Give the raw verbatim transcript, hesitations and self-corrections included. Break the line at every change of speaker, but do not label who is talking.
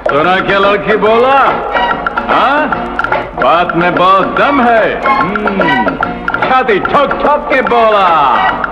सुना क्या लड़की बोला? हाँ, बात में बहुत दम है। हम्म, छाती ठोक ठोक के बोला।